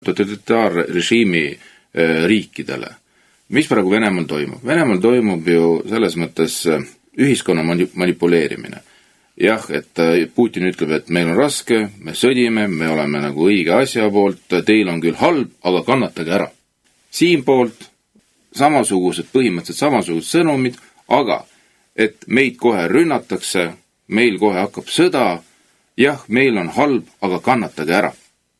totalitaarrežiimi riikidele. Mis praegu Venemaal toimub? Venemaal toimub ju selles mõttes ühiskonna manipuleerimine. Jah, et Putin ütleb, et meil on raske, me sõdime, me oleme nagu õige asja poolt, teil on küll halb, aga kannatage ära. Siin poolt põhimõtteliselt samasugused sõnumid, aga et meid kohe rünnatakse, meil kohe hakkab sõda, jah, meil on halb, aga kannatage ära.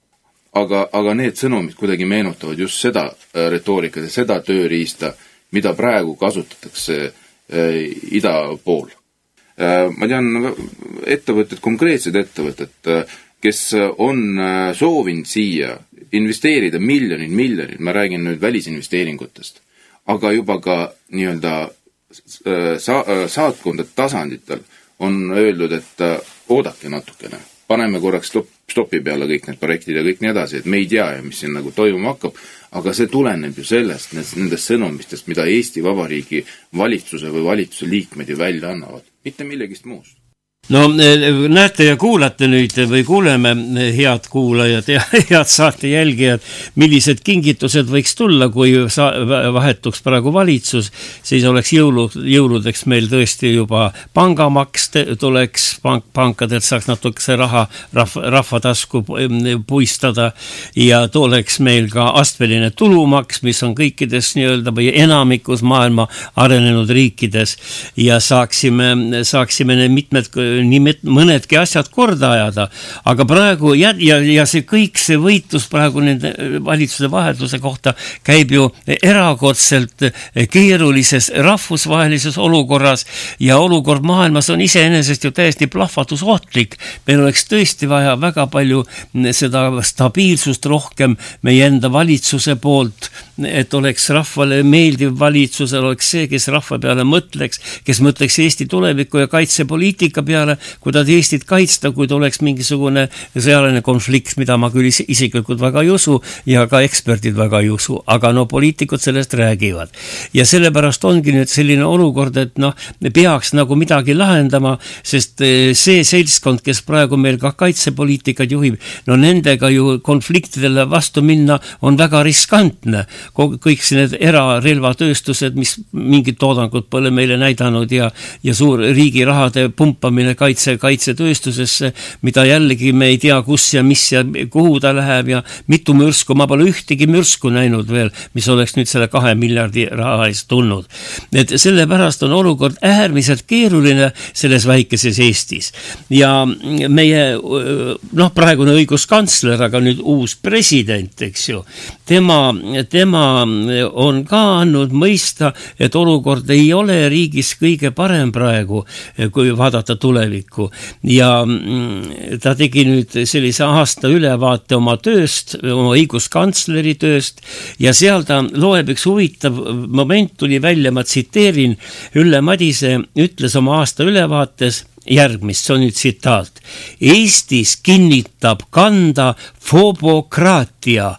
Aga need sõnumid kuidagi meenutavad just seda retoorikat ja seda tööriista, mida praegu kasutatakse ida pool. Ma tean konkreetsed ettevõtted, kes on soovinud siia investeerida miljonid, ma räägin nüüd välisinvesteeringutest, aga juba ka nii-öelda saatkondade tasanditel on öeldud, et oodake natukene. Paneme korraks stopi peale kõik need projektid ja kõik nii edasi, et me ei tea, mis siin nagu toimuma hakkab, aga see tuleneb ju sellest, nendest sõnumistest, mida Eesti Vabariigi valitsuse või valitsuse liikmed ju välja annavad, mitte millegist muust. No näete ja kuulate nüüd või kuuleme, head kuulajad ja head saate jälgijad, millised kingitused võiks tulla, kui vahetuks praegu valitsus, siis oleks jõuludeks meil tõesti juba pangamaks tuleks, pankadelt saaks natukese raha rahva tasku puistada ja tuleks meil ka astmeline tulumaks, mis on kõikides nii-öelda või enamikus maailma arenenud riikides ja saaksime need mõnedki asjad korda ajada, aga praegu ja see kõik see võitlus praegu nende valitsuse vahetuse kohta käib ju erakordselt keerulises rahvusvahelises olukorras ja olukord maailmas on iseenesest ju täiesti plahvatusohtlik. Meil oleks tõesti vaja väga palju seda stabiilsust rohkem meie enda valitsuse poolt, et oleks rahvale meeldiv valitsus, oleks see, kes rahva peale mõtleks, kes mõtleks Eesti tuleviku ja kaitsepoliitika peale, kuidas Eestit kaitsta, kui oleks mingisugune sõjaline konflikt, mida ma küll isiklikult väga ei usu ja ka eksperdid väga ei usu, aga poliitikud sellest räägivad. Ja sellepärast ongi nüüd selline olukord, et peaks nagu midagi lahendama, sest see seltskond, kes praegu meil ka kaitsepoliitikat juhib, nendega ju konfliktidele vastu minna on väga riskantne. Kõik need erarelvatööstused, mis mingid toodangud pole meile näidanud ja suur riigi rahade pumpamine kaitsetööstusesse, mida jällegi me ei tea, kus ja mis ja kuhu ta läheb ja mitu mürsku, ma pole ühtegi mürsku näinud veel, mis oleks nüüd selle 2 miljardi raha eest tulnud. Et sellepärast on olukord äärmiselt keeruline selles väikeses Eestis. Ja meie, praegune õiguskantsler, aga nüüd uus president, eks ju, tema on ka andnud mõista, et olukord ei ole riigis kõige parem praegu, kui vaadata tulevikku. Ja ta tegi nüüd sellise aasta ülevaate oma tööst, oma õiguskantsleri tööst ja seal ta loeb üks huvitav moment tuli välja, ma tsiteerin, Ülle Madise ütles oma aasta ülevaates järgmist, see on nüüd tsitaat. Eestis kinnitab kanda fobokraatia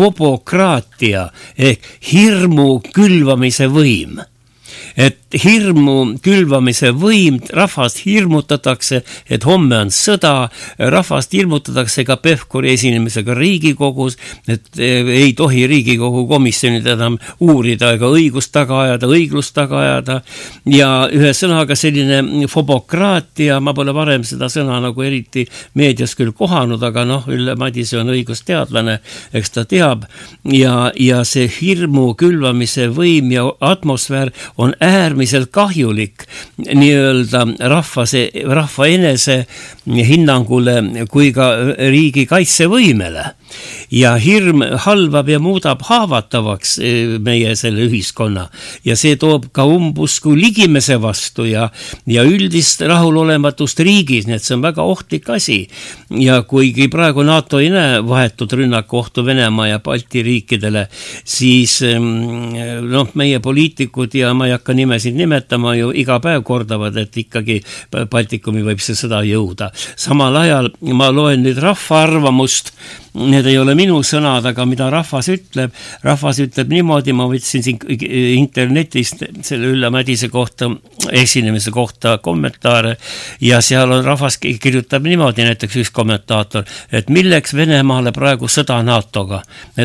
ehk hirmu külvamise võim. Et hirmu külvamise võim, rahvast hirmutatakse, et homme on sõda, rahvast hirmutatakse ka Pevkuri esinemisega Riigikogus, et ei tohi Riigikogu komisjonid enam uurida ega õiglust taga ajada ja ühe sõnaga selline fobokraatia, ma pole varem seda sõna nagu eriti meedias küll kohanud, aga Ülle Madise on õigusteadlane, eks ta teab ja see hirmu külvamise võim ja atmosfäär on äärmiselt kahjulik nii-öelda rahva enese hinnangule kui ka riigi kaitsevõimele. Ja hirm halvab ja muudab haavatavaks meie selle ühiskonna ja see toob ka umbusku ligimese vastu ja üldist rahulolematust riigis, nii et see on väga ohtlik asi. Ja kuigi praegu NATO ei näe vahetud rünnakohtu Venemaa ja Balti riikidele, siis meie poliitikud ja ma ei hakka nimesid nimetama ju iga päev kordavad, et ikkagi Baltikumi võib see sõda jõuda. Samal ajal ma loen nüüd rahva arvamust, need ei ole minu sõnad, aga mida rahvas ütleb niimoodi, ma võtsin siin internetist selle Ülle Madise kohta, esinemise kohta kommentaare ja seal on rahvas kirjutab niimoodi, näiteks üks kommentaator, et milleks Venemaale praegu sõda NATO-ga.